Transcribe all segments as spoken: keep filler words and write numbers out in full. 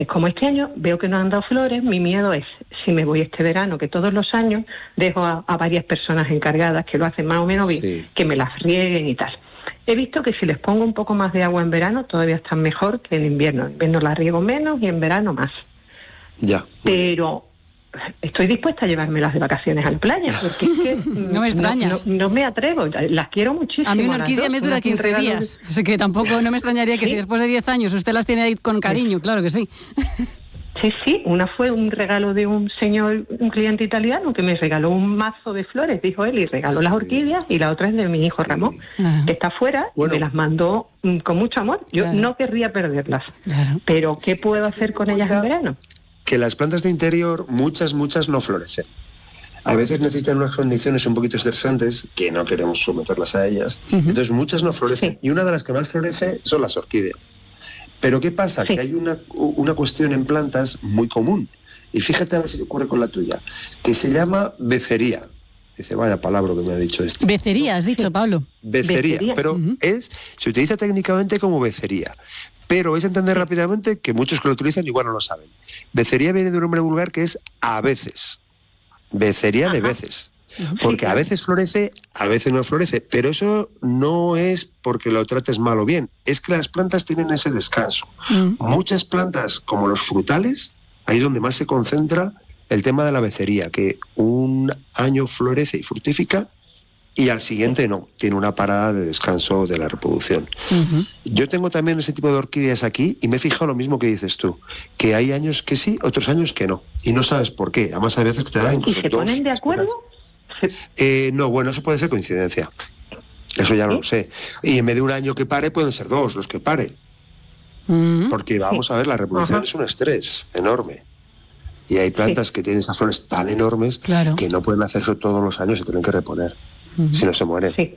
Es como este año veo que no han dado flores, mi miedo es, si me voy este verano, que todos los años dejo a, a varias personas encargadas que lo hacen más o menos bien, sí. que me las rieguen y tal. He visto que si les pongo un poco más de agua en verano, todavía están mejor que en invierno. En invierno las riego menos y en verano más. Ya. Pero estoy dispuesta a llevármelas de vacaciones a la playa, porque es que no me extraña. No, no, no me atrevo, las quiero muchísimo. A mí una orquídea me dura quince días, de... así que tampoco no me extrañaría que ¿Sí? si después de diez años usted las tiene ahí con cariño, sí. claro que sí. Sí, sí, una fue un regalo de un señor, un cliente italiano, que me regaló un mazo de flores, dijo él, y regaló las orquídeas, y la otra es de mi hijo Ramón, Ajá. que está afuera, bueno. y me las mandó mm, con mucho amor. Yo claro. no querría perderlas, claro. pero ¿qué puedo hacer con ellas en verano? Que las plantas de interior, muchas, muchas no florecen. A veces necesitan unas condiciones un poquito estresantes, que no queremos someterlas a ellas, uh-huh. entonces muchas no florecen, sí. y una de las que más florece son las orquídeas. Pero ¿qué pasa? Sí. Que hay una, una cuestión en plantas muy común, y fíjate a ver si te ocurre con la tuya, que se llama becería. Dice, vaya palabra que me ha dicho este. Becería, has dicho, Pablo. Becería, becería. pero uh-huh. es se utiliza técnicamente como becería. Pero vais a entender sí. rápidamente que muchos que lo utilizan igual no lo saben. Becería viene de un nombre vulgar que es a veces. Becería Ajá. de veces. Porque a veces florece, a veces no florece, pero eso no es porque lo trates mal o bien, es que las plantas tienen ese descanso. Mm. Muchas plantas, como los frutales, ahí es donde más se concentra el tema de la becería, que un año florece y fructifica y al siguiente no, tiene una parada de descanso de la reproducción. Uh-huh. Yo tengo también ese tipo de orquídeas aquí y me he fijado lo mismo que dices tú, que hay años que sí, otros años que no, y no sabes por qué, además hay veces que te dan incluso ¿Y se dos, ponen de acuerdo? Eh, no, bueno, eso puede ser coincidencia. Eso ya no ¿Sí? lo sé. Y en vez de un año que pare, pueden ser dos los que pare. Mm-hmm. Porque vamos sí. a ver, la reproducción Ajá. es un estrés enorme. Y hay plantas sí. que tienen esas flores tan enormes claro. que no pueden hacer eso todos los años y tienen que reponer. Mm-hmm. Si no se mueren. Sí.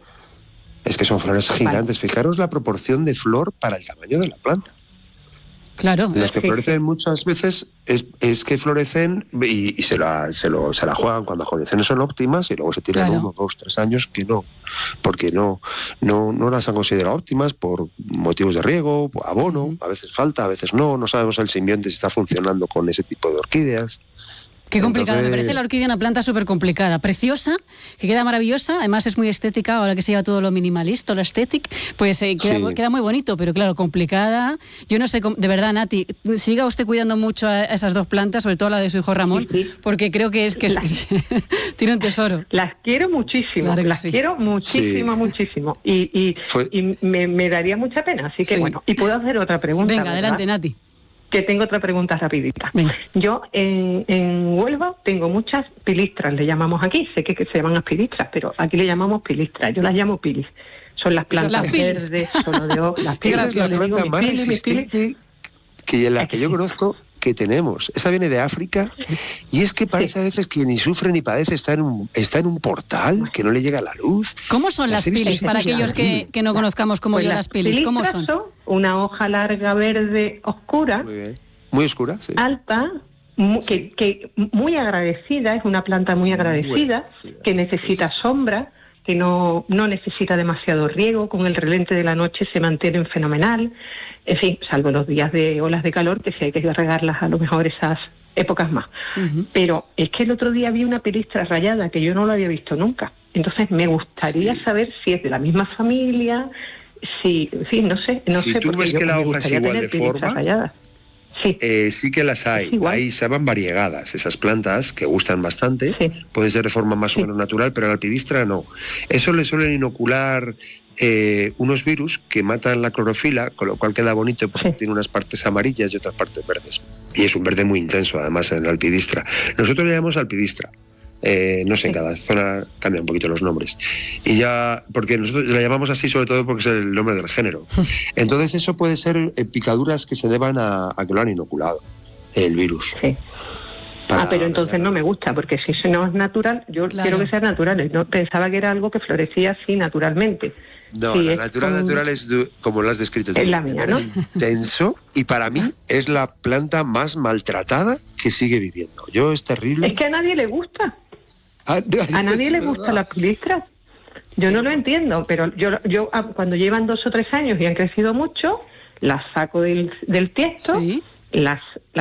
Es que son flores gigantes. Vale. Fijaros la proporción de flor para el tamaño de la planta. Claro. Los que florecen muchas veces es, es que florecen y, y se, la, se, lo, se la juegan cuando las condiciones son óptimas y luego se tiran claro. uno, dos, tres años que no, porque no, no, no las han considerado óptimas por motivos de riego, por abono, uh-huh. a veces falta, a veces no, no sabemos el simbionte si está funcionando con ese tipo de orquídeas. Qué complicado, Entonces... me parece la orquídea una planta súper complicada, preciosa, que queda maravillosa, además es muy estética, ahora que se lleva todo lo minimalista, lo estético, pues eh, queda, sí. queda muy bonito, pero claro, complicada. Yo no sé, de verdad, Nati, siga usted cuidando mucho a esas dos plantas, sobre todo la de su hijo Ramón, sí, sí. porque creo que es que es, tiene un tesoro. Las quiero muchísimo, claro las sí. quiero muchísimo, sí. muchísimo, y, y, Fue... y me, me daría mucha pena, así que sí. bueno, y puedo hacer otra pregunta. Venga, ¿verdad? adelante, Nati. Que tengo otra pregunta rapidita. Venga. Yo en, en Huelva tengo muchas pilistras, le llamamos aquí, sé que, que se llaman pilistras, pero aquí le llamamos pilistras, yo las llamo pilis. Son las plantas las verdes, solo de hojas, las pilis. Esa es la planta digo, más pilis, resistente que la que yo conozco que tenemos. Esa viene de África y es que parece sí. a veces que ni sufre ni padece, está en un, está en un portal, que no le llega la luz. ¿Cómo son las, las pilis? Para aquellos que, que no conozcamos como pues yo las pilis, ¿cómo son? son? Una hoja larga verde oscura, muy, bien. muy oscura, sí. alta, mu- sí. que, que muy agradecida, es una planta muy agradecida, muy sí, que necesita sí. sombra, que no, no necesita demasiado riego, con el relente de la noche se mantienen fenomenal, en fin, salvo los días de olas de calor, que si hay que regarlas a lo mejor esas épocas más. Uh-huh. Pero es que el otro día vi una pilistra rayada que yo no lo había visto nunca, entonces me gustaría sí. saber si es de la misma familia, si, sí, no sé, no si sé. Si tú ves que la hoja es igual de forma, rayadas. Sí. Eh, sí que las hay, ahí se llaman variegadas, esas plantas que gustan bastante, sí. pueden ser de forma más sí. o menos natural, pero a la alpidistra no. Eso le suelen inocular eh, unos virus que matan la clorofila, con lo cual queda bonito porque sí. tiene unas partes amarillas y otras partes verdes. Y es un verde muy intenso, además, en la alpidistra. Nosotros le llamamos alpidistra. Eh, no sé, en cada zona cambian un poquito los nombres. Y ya, porque nosotros la llamamos así sobre todo porque es el nombre del género. Entonces eso puede ser eh, picaduras que se deban a, a que lo han inoculado, el virus. Sí. Ah, pero entonces no me gusta, porque si eso no es natural, yo claro. quiero que sean naturales. No, pensaba que era algo que florecía así naturalmente. No, sí, la natural con... natural es de, como lo has descrito tú. Es la mía, ¿no? Intenso, y para mí es la planta más maltratada que sigue viviendo. Yo es terrible. Es que a nadie le gusta. A nadie le gusta la pilistra. Yo no lo entiendo, pero yo yo cuando llevan dos o tres años y han crecido mucho, las saco del, del tiesto, ¿sí? las